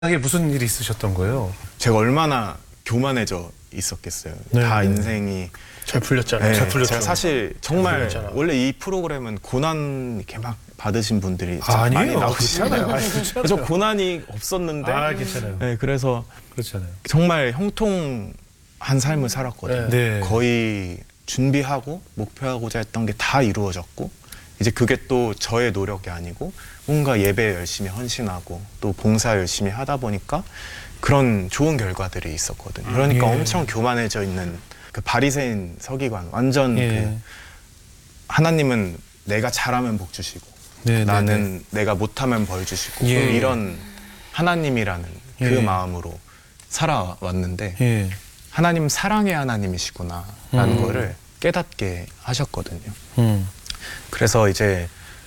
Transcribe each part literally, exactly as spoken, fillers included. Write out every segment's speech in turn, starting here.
이게 무슨 일이 있으셨던 거예요? 제가 얼마나 교만해져 있었겠어요. 네, 다 네. 인생이 잘 풀렸잖아요. 네, 잘 풀렸죠. 제가 사실 정말 풀렸잖아. 원래 이 프로그램은 고난 이렇게 막 받으신 분들이 아, 많이 아니에요. 나오시잖아요. 그렇지 않아요. 그렇지 않아요. 저 고난이 없었는데, 아, 괜찮아요. 네, 그래서 그렇지 않아요. 정말 형통한 삶을 살았거든요. 네. 거의 준비하고 목표하고자 했던 게 다 이루어졌고, 이제 그게 또 저의 노력이 아니고 뭔가 예배에 열심히 헌신하고 또 봉사 열심히 하다 보니까 그런 좋은 결과들이 있었거든요. 그러니까 예. 엄청 교만해져 있는 그 바리새인 서기관, 완전 예. 그 하나님은 내가 잘하면 복 주시고 네, 나는 네, 네. 내가 못하면 벌 주시고 예. 이런 하나님이라는 그 예. 마음으로 살아왔는데 예. 하나님 사랑의 하나님이시구나라는 음. 거를 깨닫게 하셨거든요. 음. 그래서 이제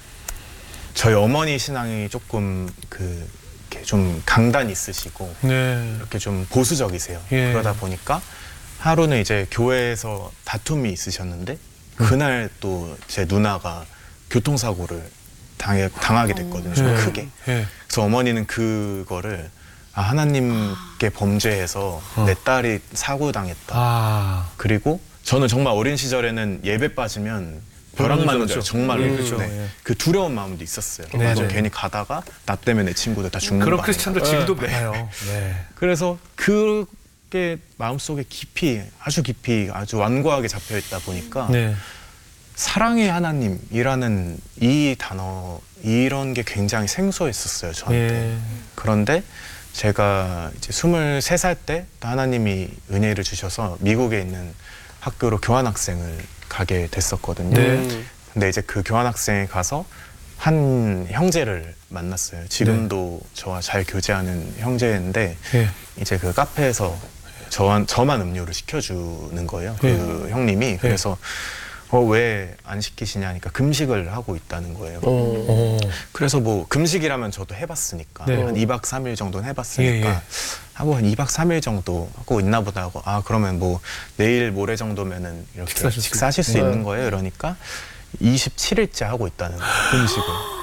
저희 어머니 신앙이 조금 그 이렇게 좀 강단 있으시고 네. 이렇게 좀 보수적이세요. 예. 그러다 보니까 하루는 이제 교회에서 다툼이 있으셨는데 음. 그날 또 제 누나가 교통사고를 당해, 당하게 됐거든요. 좀 예. 크게. 예. 그래서 어머니는 그거를 아, 하나님께 범죄해서 어. 내 딸이 사고 당했다. 아. 그리고 저는 정말 어린 시절에는 예배 빠지면 벼락 맞는 줄 그렇죠. 정말로. 예, 그렇죠. 네. 예. 그 두려운 마음도 있었어요. 네, 그래서 네. 괜히 가다가 나 때문에 내 친구들 다 죽는 그런 거 아닌가. 크리스찬들 지금도 네. 많아요. 네. 그래서 그게 마음속에 깊이 아주 깊이 아주 완고하게 잡혀 있다 보니까 네. 사랑의 하나님이라는 이 단어 이런 게 굉장히 생소했었어요, 저한테. 예. 그런데 제가 이제 스물세 살 때 하나님이 은혜를 주셔서 미국에 있는 학교로 교환학생을 가게 됐었거든요. 네. 근데 이제 그 교환학생에 가서 한 형제를 만났어요. 지금도 저와 잘 교제하는 형제인데 예. 이제 그 카페에서 저한, 저만 음료를 시켜주는 거예요. 그 네. 형님이. 그래서 어, 왜 안 시키시냐니까 금식을 하고 있다는 거예요. 어. 어. 그래서 뭐 금식이라면 저도 해봤으니까 네. 한 이 박 삼 일 정도는 해봤으니까 예, 예. 하고 한 이 박 삼 일 정도 하고 있나 보다 하고 아 그러면 뭐 내일 모레 정도면은 이렇게 식사하실 수 식사하실 수 있- 있는 네. 거예요. 그러니까 이십칠 일째 하고 있다는 거예요. 금식을.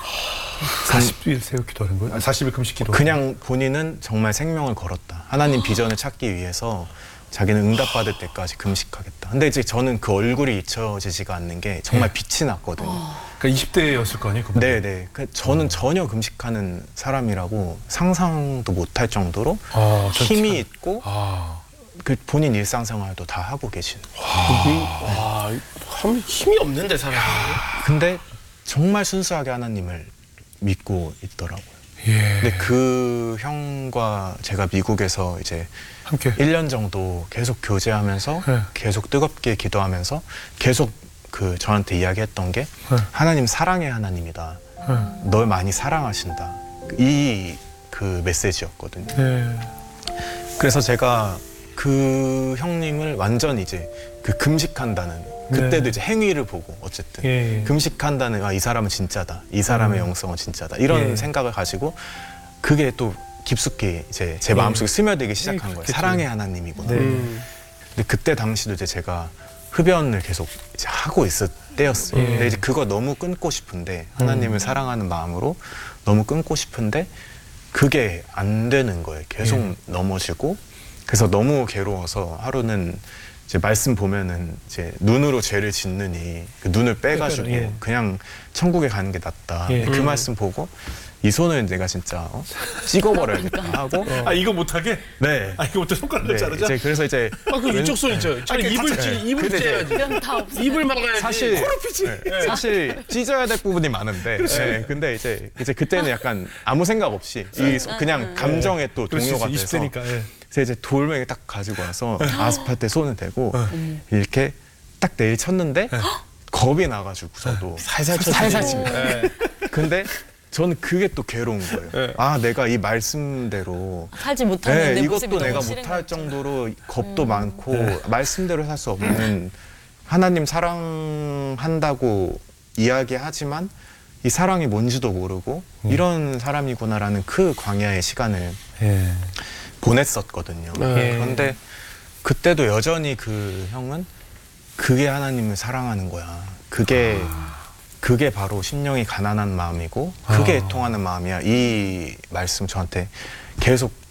사십 일 새우 기도하는 거예요? 아, 사십 일 금식 기도. 그냥 본인은 정말 생명을 걸었다. 하나님 비전을 찾기 위해서 자기는 응답받을 때까지 금식하겠다. 근데 이제 저는 그 얼굴이 잊혀지지가 않는 게 정말 빛이 났거든요. 그러니까 이십 대였을 거 아니에요? 그분? 네네. 그 저는 전혀 금식하는 사람이라고 상상도 못할 정도로 아, 전 힘이 참- 있고 아. 그 본인 일상생활도 다 하고 계신. 와, 참 힘이 없는데 사람이. 근데 정말 순수하게 하나님을 믿고 있더라고요. 예. 근데 그 형과 제가 미국에서 이제 함께. 일 년 정도 계속 교제하면서 네. 계속 뜨겁게 기도하면서 계속 그 저한테 이야기했던 게 네. 하나님 사랑의 하나님이다. 네. 널 많이 사랑하신다. 이 그 메시지였거든요. 네. 그래서 제가 그 형님을 완전 이제 그 금식한다는 그때도 네. 이제 행위를 보고 어쨌든 예, 예. 금식한다는 아, 이 사람은 진짜다. 이 사람의 음. 영성은 진짜다. 이런 예. 생각을 가지고 그게 또 깊숙이 이제 제 예. 마음속에 스며들기 시작한 거예요. 그렇겠죠. 사랑의 하나님이구나. 네. 음. 근데 그때 당시도 이제 제가 흡연을 계속 이제 하고 있을 때였어요. 예. 근데 이제 그거 너무 끊고 싶은데 하나님을 음. 사랑하는 마음으로 너무 끊고 싶은데 그게 안 되는 거예요. 계속 예. 넘어지고 그래서 너무 괴로워서 하루는 이제 말씀 보면은 이제 눈으로 죄를 짓느니 그 눈을 빼가지고 예. 그냥 천국에 가는 게 낫다. 예. 그 음. 말씀 보고 이 손을 내가 진짜 어? 찍어버려야겠다 하고 아, 이거 못하게? 네. 아, 이거 못해 손가락을 네, 자르자? 이제 그래서 이제 아, 그 이쪽 손 있죠. 아니 아니, 입을 다- 찌 네. 입을 근데 이제- 째야지. 그럼 다 없어. 입을 막아야지. 사실 코르피지. 네, 사실 찢어야 될 부분이 많은데 네, 근데 이제 이제 그때는 약간 아무 생각 없이 이 소- 그냥 감정에 또 동요가 이십 돼서 대니까. 예. 그래서 이제 돌멩이 딱 가지고 와서 아스팔트에 손을 대고 이렇게 딱 내일 쳤는데 겁이 나가지고 저도 살살 쳤지. 살살 칩니다. 네. 근데 저는 그게 또 괴로운 거예요. 아 내가 이 말씀대로 살지 못하는 네, 내 이것도 모습이 내가 너무 싫은 못할 거죠. 정도로 겁도 음. 많고 네. 말씀대로 살 수 없는 하나님 사랑한다고 이야기하지만 이 사랑이 뭔지도 모르고 음. 이런 사람이구나라는 그 광야의 시간을 예. 보냈었거든요. 네. 그런데 그때도 여전히 그 형은 그게 하나님을 사랑하는 거야. 그게 그게 바로 심령이 가난한 마음이고 그게 아. 애통하는 마음이야. 이 말씀 저한테 계속